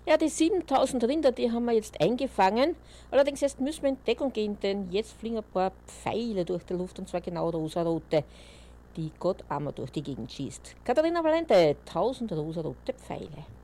Ja, die 7000 Rinder, die haben wir jetzt eingefangen. Allerdings jetzt müssen wir in Deckung gehen, denn jetzt fliegen ein paar Pfeile durch die Luft, und zwar genau rosarote, die Gott einmal durch die Gegend schießt. Katharina Valente, 1000 rosarote Pfeile.